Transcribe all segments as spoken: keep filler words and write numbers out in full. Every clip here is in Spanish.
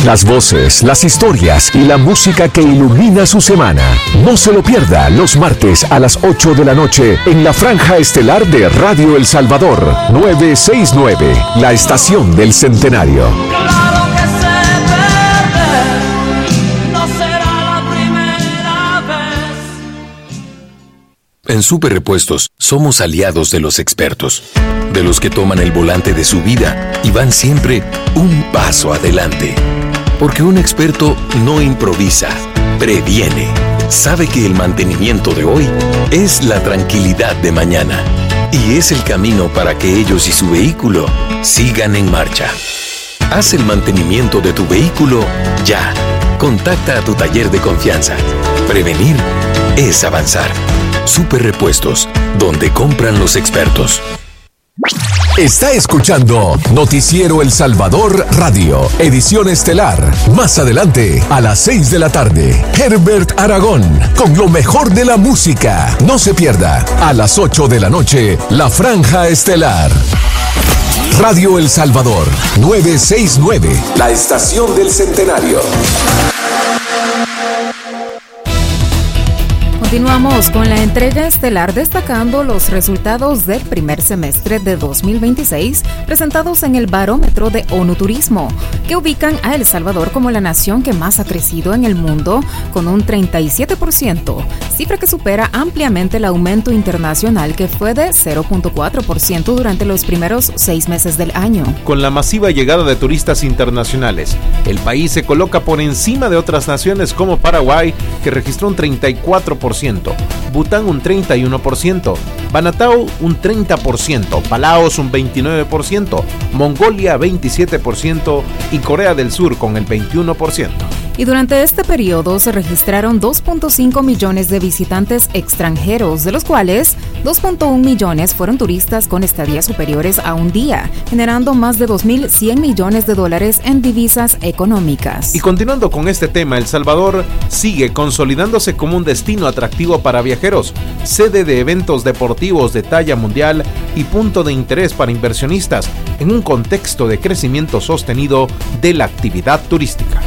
Las voces, las historias y la música que ilumina su semana. No se lo pierda los martes a las ocho de la noche en la franja estelar de Radio El Salvador, novecientos sesenta y nueve, la estación del centenario. Claro que se pierde, no será la primera vez. En Super Repuestos somos aliados de los expertos, de los que toman el volante de su vida y van siempre un paso adelante. Porque un experto no improvisa, previene. Sabe que el mantenimiento de hoy es la tranquilidad de mañana. Y es el camino para que ellos y su vehículo sigan en marcha. Haz el mantenimiento de tu vehículo ya. Contacta a tu taller de confianza. Prevenir es avanzar. Super Repuestos, donde compran los expertos. Está escuchando Noticiero El Salvador Radio, edición estelar. Más adelante, a las seis de la tarde, Herbert Aragón, con lo mejor de la música. No se pierda, a las ocho de la noche, la franja estelar. Radio El Salvador, novecientos sesenta y nueve, la estación del centenario. Continuamos con la entrega estelar destacando los resultados del primer semestre de dos mil veintiséis presentados en el barómetro de ONU Turismo, que ubican a El Salvador como la nación que más ha crecido en el mundo con un treinta y siete por ciento, cifra que supera ampliamente el aumento internacional que fue de cero punto cuatro por ciento durante los primeros seis meses del año. Con la masiva llegada de turistas internacionales, el país se coloca por encima de otras naciones como Paraguay, que registró un treinta y cuatro por ciento, Bután un treinta y uno por ciento, Banatao un treinta por ciento, Palaos un veintinueve por ciento, Mongolia veintisiete por ciento y Corea del Sur con el veintiuno por ciento. Y durante este periodo se registraron dos punto cinco millones de visitantes extranjeros, de los cuales dos punto uno millones fueron turistas con estadías superiores a un día, generando más de dos mil cien millones de dólares en divisas económicas. Y continuando con este tema, El Salvador sigue consolidándose como un destino atractivo para viajeros, sede de eventos deportivos de talla mundial y punto de interés para inversionistas, en un contexto de crecimiento sostenido de la actividad turística.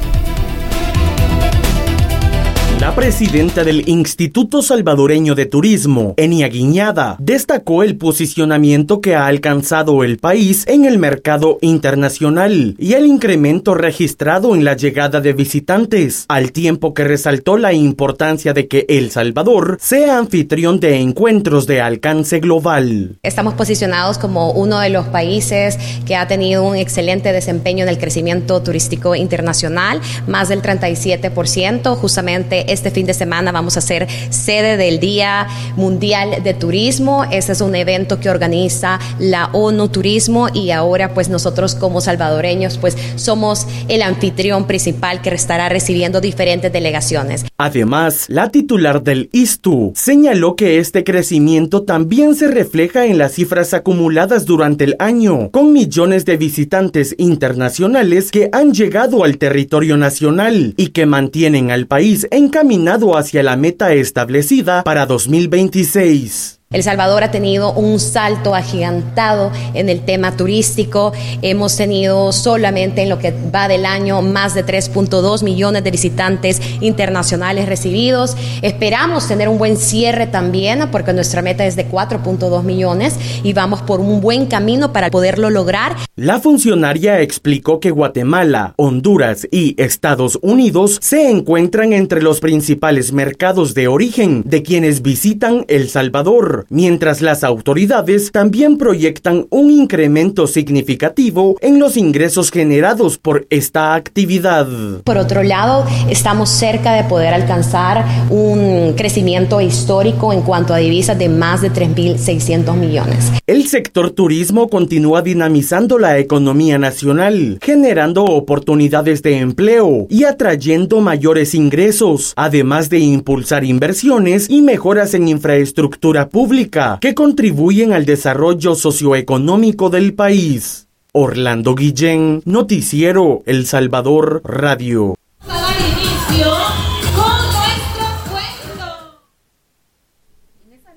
La presidenta del Instituto Salvadoreño de Turismo, Enia Guiñada, destacó el posicionamiento que ha alcanzado el país en el mercado internacional y el incremento registrado en la llegada de visitantes, al tiempo que resaltó la importancia de que El Salvador sea anfitrión de encuentros de alcance global. Estamos posicionados como uno de los países que ha tenido un excelente desempeño en el crecimiento turístico internacional, más del treinta y siete por ciento, justamente este fin de semana vamos a ser sede del Día Mundial de Turismo. Este es un evento que organiza la ONU Turismo y ahora pues nosotros como salvadoreños pues somos el anfitrión principal que estará recibiendo diferentes delegaciones. Además, la titular del I S T U señaló que este crecimiento también se refleja en las cifras acumuladas durante el año, con millones de visitantes internacionales que han llegado al territorio nacional y que mantienen al país encaminado hacia la meta establecida para dos mil veintiséis. El Salvador ha tenido un salto agigantado en el tema turístico. Hemos tenido solamente en lo que va del año más de tres punto dos millones de visitantes internacionales recibidos. Esperamos tener un buen cierre también porque nuestra meta es de cuatro punto dos millones y vamos por un buen camino para poderlo lograr. La funcionaria explicó que Guatemala, Honduras y Estados Unidos se encuentran entre los principales mercados de origen de quienes visitan El Salvador, mientras las autoridades también proyectan un incremento significativo en los ingresos generados por esta actividad. Por otro lado, estamos cerca de poder alcanzar un crecimiento histórico en cuanto a divisas de más de tres mil seiscientos millones. El sector turismo continúa dinamizando la economía nacional, generando oportunidades de empleo y atrayendo mayores ingresos, además de impulsar inversiones y mejoras en infraestructura pública que contribuyen al desarrollo socioeconómico del país. Orlando Guillén, Noticiero El Salvador Radio. Vamos a dar inicio con nuestro cuento.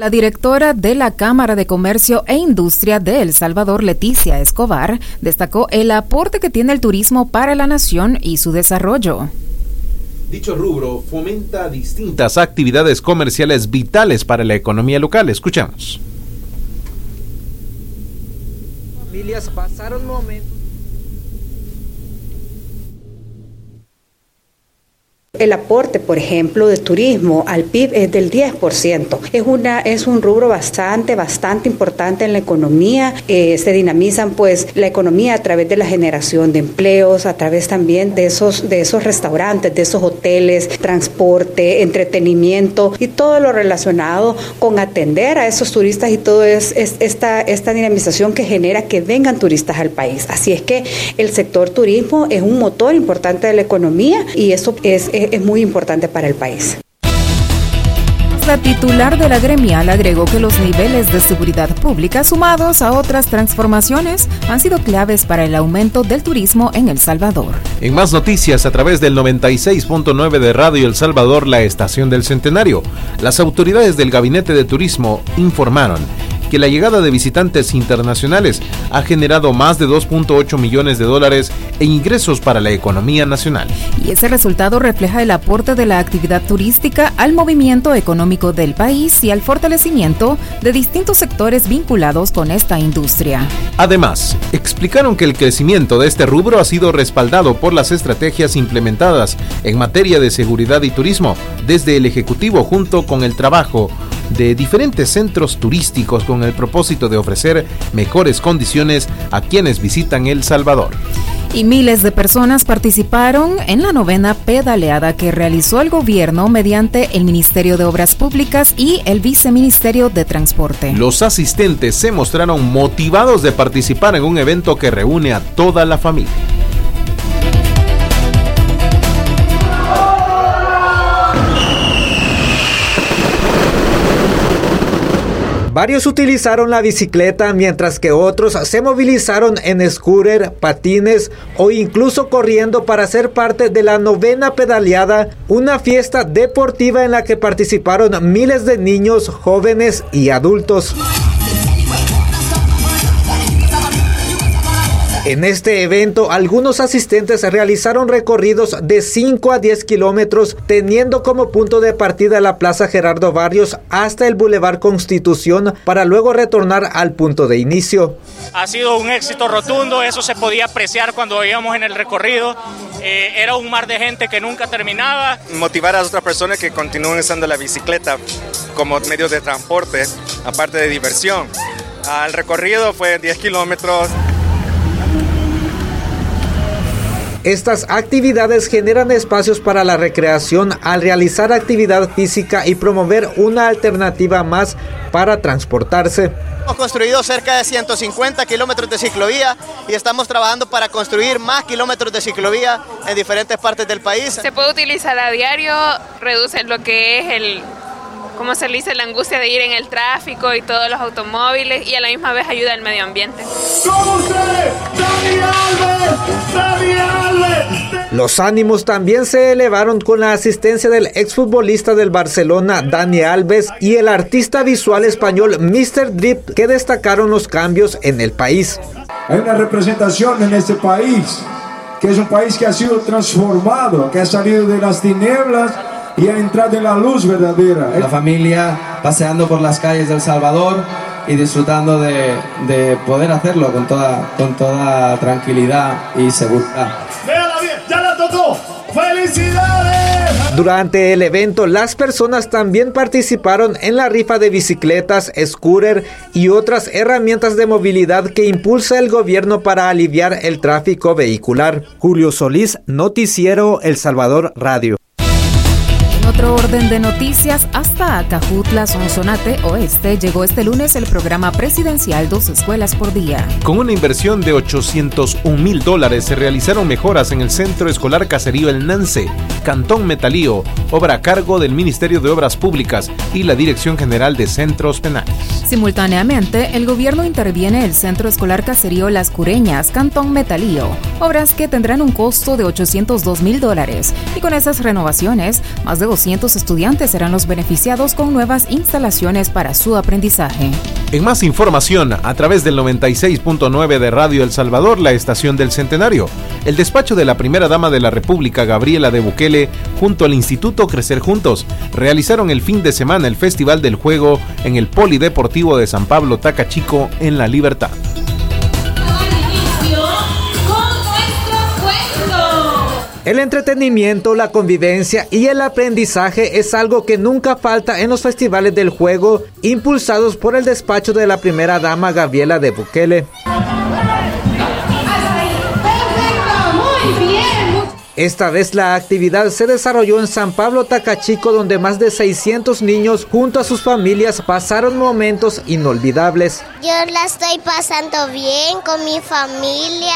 La directora de la Cámara de Comercio e Industria de El Salvador, Leticia Escobar, destacó el aporte que tiene el turismo para la nación y su desarrollo. Dicho rubro fomenta distintas actividades comerciales vitales para la economía local. Escuchamos. Familias pasaron momentos. El aporte, por ejemplo, de turismo al P I B es del diez por ciento. Es una es un rubro bastante, bastante importante en la economía. Eh, se dinamizan pues la economía a través de la generación de empleos, a través también de esos, de esos restaurantes, de esos hoteles, transporte, entretenimiento y todo lo relacionado con atender a esos turistas y todo es, es esta, esta dinamización que genera que vengan turistas al país. Así es que el sector turismo es un motor importante de la economía y eso es, es es muy importante para el país. La titular de la gremial agregó que los niveles de seguridad pública sumados a otras transformaciones han sido claves para el aumento del turismo en El Salvador. En más noticias, a través del noventa y seis punto nueve de Radio El Salvador, la estación del Centenario, las autoridades del Gabinete de Turismo informaron que la llegada de visitantes internacionales ha generado más de dos punto ocho millones de dólares en ingresos para la economía nacional. Y ese resultado refleja el aporte de la actividad turística al movimiento económico del país y al fortalecimiento de distintos sectores vinculados con esta industria. Además, explicaron que el crecimiento de este rubro ha sido respaldado por las estrategias implementadas en materia de seguridad y turismo desde el Ejecutivo junto con el trabajo de diferentes centros turísticos con el propósito de ofrecer mejores condiciones a quienes visitan El Salvador. Y miles de personas participaron en la novena pedaleada que realizó el gobierno mediante el Ministerio de Obras Públicas y el Viceministerio de Transporte. Los asistentes se mostraron motivados de participar en un evento que reúne a toda la familia. Varios utilizaron la bicicleta mientras que otros se movilizaron en scooter, patines o incluso corriendo para ser parte de la novena pedaleada, una fiesta deportiva en la que participaron miles de niños, jóvenes y adultos. En este evento, algunos asistentes realizaron recorridos de cinco a diez kilómetros, teniendo como punto de partida la Plaza Gerardo Barrios hasta el Boulevard Constitución, para luego retornar al punto de inicio. Ha sido un éxito rotundo, eso se podía apreciar cuando íbamos en el recorrido. Eh, era un mar de gente que nunca terminaba. Motivar a las otras personas que continúen usando la bicicleta como medio de transporte, aparte de diversión. El recorrido fue diez kilómetros. Estas actividades generan espacios para la recreación al realizar actividad física y promover una alternativa más para transportarse. Hemos construido cerca de ciento cincuenta kilómetros de ciclovía y estamos trabajando para construir más kilómetros de ciclovía en diferentes partes del país. Se puede utilizar a diario, reduce lo que es el, ¿cómo se le dice?, la angustia de ir en el tráfico y todos los automóviles, y a la misma vez ayuda al medio ambiente. ¡Con ustedes, Dani Alves! ¡Dani Alves! Los ánimos también se elevaron con la asistencia del exfutbolista del Barcelona, Dani Alves, y el artista visual español míster Drip, que destacaron los cambios en el país. Hay una representación en este país, que es un país que ha sido transformado, que ha salido de las tinieblas y a entrar en la luz verdadera. La familia paseando por las calles de El Salvador y disfrutando de, de poder hacerlo con toda, con toda tranquilidad y seguridad. ¡Véala bien! ¡Ya la tocó! ¡Felicidades! Durante el evento, las personas también participaron en la rifa de bicicletas, scooter y otras herramientas de movilidad que impulsa el gobierno para aliviar el tráfico vehicular. Julio Solís, Noticiero El Salvador Radio. En otro orden de noticias, hasta Acajutla, Sonsonate Oeste, llegó este lunes el programa presidencial Dos Escuelas por Día. Con una inversión de ochocientos un mil dólares se realizaron mejoras en el Centro Escolar Caserío El Nance, Cantón Metalío, obra a cargo del Ministerio de Obras Públicas y la Dirección General de Centros Penales. Simultáneamente, el gobierno interviene el Centro Escolar Caserío Las Cureñas, Cantón Metalío, obras que tendrán un costo de ochocientos dos mil dólares. Y con esas renovaciones, más de doscientos estudiantes serán los beneficiados con nuevas instalaciones para su aprendizaje. En más información, a través del noventa y seis punto nueve de Radio El Salvador, la estación del Centenario, el despacho de la primera dama de la República, Gabriela de Bukele, junto al Instituto Crecer Juntos, realizaron el fin de semana el Festival del Juego en el Polideportivo de San Pablo Tacachico en La Libertad. El entretenimiento, la convivencia y el aprendizaje es algo que nunca falta en los festivales del juego impulsados por el despacho de la primera dama Gabriela de Bukele. Esta vez la actividad se desarrolló en San Pablo Tacachico, donde más de seiscientos niños junto a sus familias pasaron momentos inolvidables. Yo la estoy pasando bien con mi familia.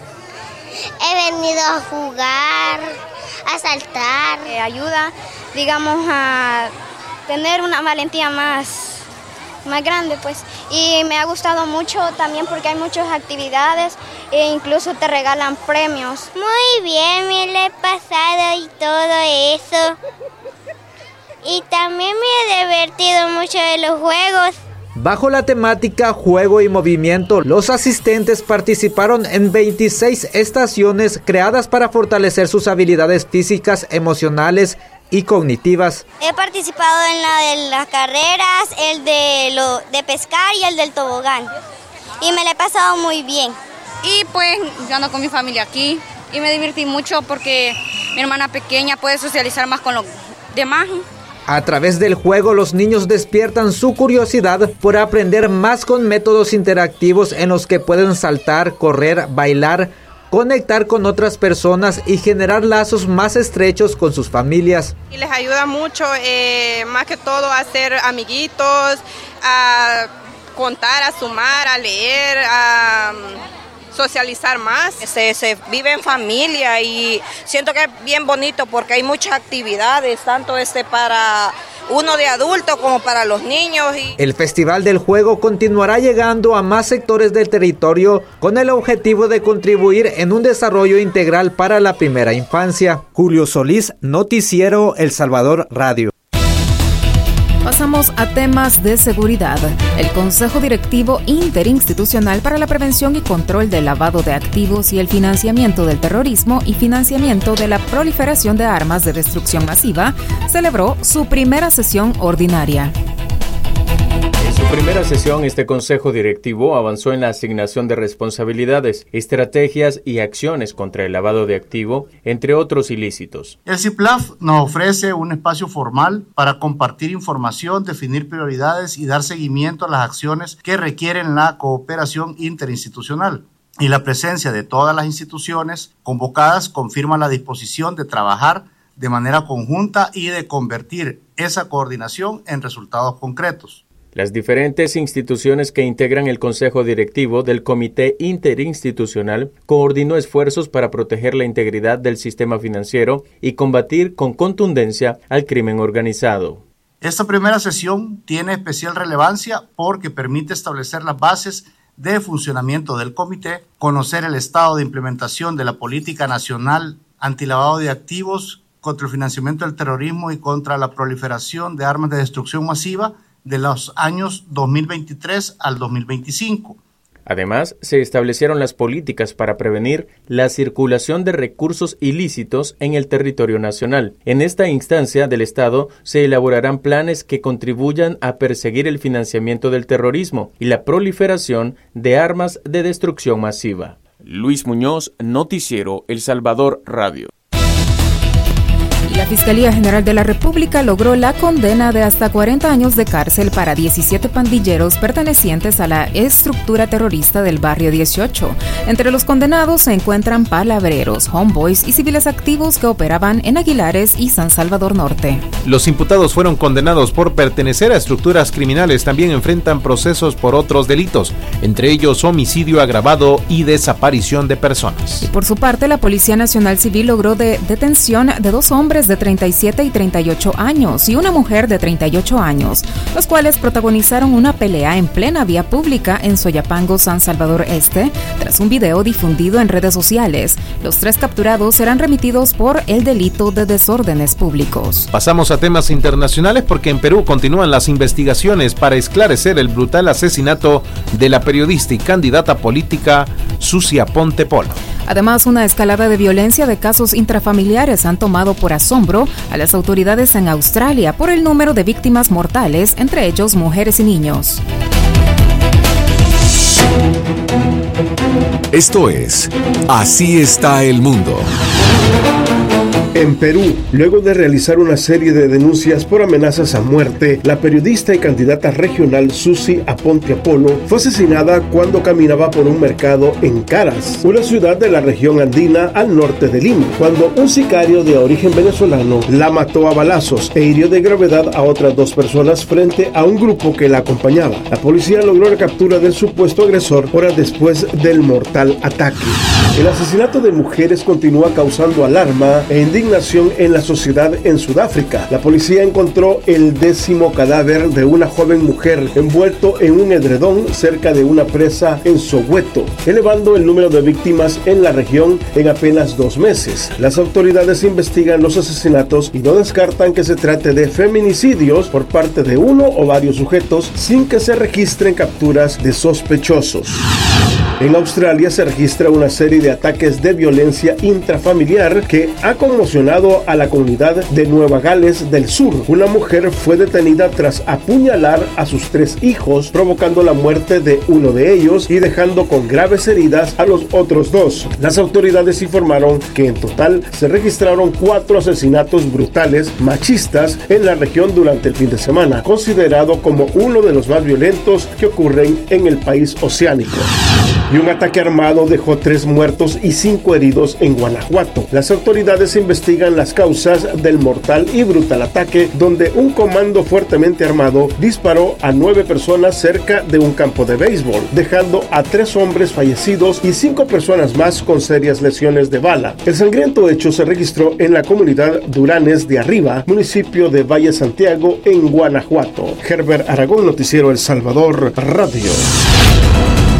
He venido a jugar, a saltar. Eh, ayuda, digamos, a tener una valentía más, más grande, pues. Y me ha gustado mucho también porque hay muchas actividades e incluso te regalan premios. Muy bien, me lo he pasado y todo eso. Y también me he divertido mucho de los juegos. Bajo la temática Juego y Movimiento, los asistentes participaron en veintiséis estaciones creadas para fortalecer sus habilidades físicas, emocionales y cognitivas. He participado en la de las carreras, el de, lo, de pescar y el del tobogán. Y me la he pasado muy bien. Y pues yo ando con mi familia aquí y me divertí mucho porque mi hermana pequeña puede socializar más con los demás. A través del juego, los niños despiertan su curiosidad por aprender más con métodos interactivos en los que pueden saltar, correr, bailar, conectar con otras personas y generar lazos más estrechos con sus familias. Y les ayuda mucho, eh, más que todo, a hacer amiguitos, a contar, a sumar, a leer, a socializar más. Se, se vive en familia y siento que es bien bonito porque hay muchas actividades, tanto este para uno de adulto como para los niños. Y... El Festival del Juego continuará llegando a más sectores del territorio con el objetivo de contribuir en un desarrollo integral para la primera infancia. Julio Solís, Noticiero El Salvador Radio. Pasamos a temas de seguridad. El Consejo Directivo Interinstitucional para la Prevención y Control del Lavado de Activos y el Financiamiento del Terrorismo y Financiamiento de la Proliferación de Armas de Destrucción Masiva celebró su primera sesión ordinaria. En su primera sesión, este Consejo Directivo avanzó en la asignación de responsabilidades, estrategias y acciones contra el lavado de activo, entre otros ilícitos. El CIPLAF nos ofrece un espacio formal para compartir información, definir prioridades y dar seguimiento a las acciones que requieren la cooperación interinstitucional. Y la presencia de todas las instituciones convocadas confirma la disposición de trabajar de manera conjunta y de convertir esa coordinación en resultados concretos. Las diferentes instituciones que integran el Consejo Directivo del Comité Interinstitucional coordinó esfuerzos para proteger la integridad del sistema financiero y combatir con contundencia al crimen organizado. Esta primera sesión tiene especial relevancia porque permite establecer las bases de funcionamiento del comité, conocer el estado de implementación de la política nacional antilavado de activos, contra el financiamiento del terrorismo y contra la proliferación de armas de destrucción masiva de los años dos mil veintitrés al dos mil veinticinco. Además, se establecieron las políticas para prevenir la circulación de recursos ilícitos en el territorio nacional. En esta instancia del Estado se elaborarán planes que contribuyan a perseguir el financiamiento del terrorismo y la proliferación de armas de destrucción masiva. Luis Muñoz, Noticiero El Salvador Radio. Y la Fiscalía General de la República logró la condena de hasta cuarenta años de cárcel para diecisiete pandilleros pertenecientes a la estructura terrorista del Barrio dieciocho. Entre los condenados se encuentran palabreros, homeboys y civiles activos que operaban en Aguilares y San Salvador Norte. Los imputados fueron condenados por pertenecer a estructuras criminales. También enfrentan procesos por otros delitos, entre ellos homicidio agravado y desaparición de personas. Y por su parte, la Policía Nacional Civil logró de detención de dos hombres de treinta y siete y treinta y ocho años y una mujer de treinta y ocho años, los cuales protagonizaron una pelea en plena vía pública en Soyapango, San Salvador Este, tras un video difundido en redes sociales. Los tres capturados serán remitidos por el delito de desórdenes públicos. Pasamos a temas internacionales porque en Perú continúan las investigaciones para esclarecer el brutal asesinato de la periodista y candidata política Susi Aponte Polo. Además, una escalada de violencia de casos intrafamiliares han tomado por asombro a las autoridades en Australia por el número de víctimas mortales, entre ellos mujeres y niños. Esto es Así está el mundo. En Perú, luego de realizar una serie de denuncias por amenazas a muerte, la periodista y candidata regional Susi Aponte Polo fue asesinada cuando caminaba por un mercado en Caras, una ciudad de la región andina al norte de Lima, cuando un sicario de origen venezolano la mató a balazos e hirió de gravedad a otras dos personas frente a un grupo que la acompañaba. La policía logró la captura del supuesto agresor horas después del mortal ataque. El asesinato de mujeres continúa causando alarma e indignación en la sociedad en Sudáfrica. La policía encontró el décimo cadáver de una joven mujer envuelto en un edredón cerca de una presa en Soweto, elevando el número de víctimas en la región en apenas dos meses. Las autoridades investigan los asesinatos y no descartan que se trate de feminicidios por parte de uno o varios sujetos sin que se registren capturas de sospechosos. En Australia se registra una serie de ataques de violencia intrafamiliar que ha conmocionado a la comunidad de Nueva Gales del Sur. Una mujer fue detenida tras apuñalar a sus tres hijos, provocando la muerte de uno de ellos y dejando con graves heridas a los otros dos. Las autoridades informaron que en total se registraron cuatro asesinatos brutales machistas en la región durante el fin de semana, considerado como uno de los más violentos que ocurren en el país oceánico. Y un ataque armado dejó tres muertos y cinco heridos en Guanajuato. Las autoridades investigan las causas del mortal y brutal ataque, donde un comando fuertemente armado disparó a nueve personas cerca de un campo de béisbol, dejando a tres hombres fallecidos y cinco personas más con serias lesiones de bala. El sangriento hecho se registró en la comunidad Duranes de Arriba, municipio de Valle Santiago, en Guanajuato. Herbert Aragón, Noticiero El Salvador Radio.